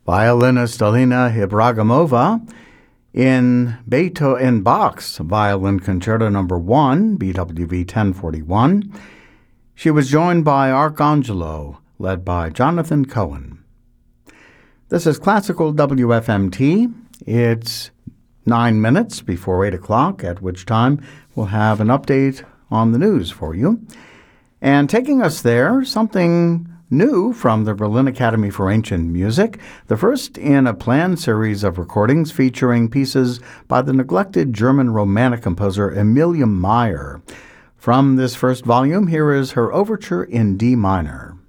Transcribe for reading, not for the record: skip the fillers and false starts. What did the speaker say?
violinist Alina Ibragimova in Bach's Violin Concerto No. 1, BWV 1041. She was joined by Arcangelo, led by Jonathan Cohen. This is Classical WFMT. It's 9 minutes before 8 o'clock, at which time we'll have an update on the news for you. And taking us there, something new from the Berlin Academy for Ancient Music, the first in a planned series of recordings featuring pieces by the neglected German Romantic composer Emilia Mayer. From this first volume, here is her overture in D minor.